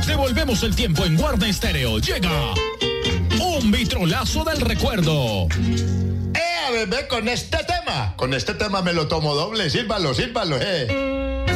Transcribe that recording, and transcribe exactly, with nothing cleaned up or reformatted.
Devolvemos el tiempo en Guarda Estéreo. Llega un vitrolazo del recuerdo. ¡Eh, bebé, con este tema! Con este tema me lo tomo doble. Sírvalo, sírvalo, eh.